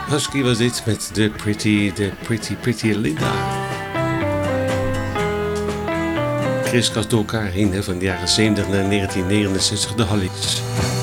Husky was dit met de Pretty Linda. Kriskras door elkaar heen van de jaren 70 naar 1969, de Hollies.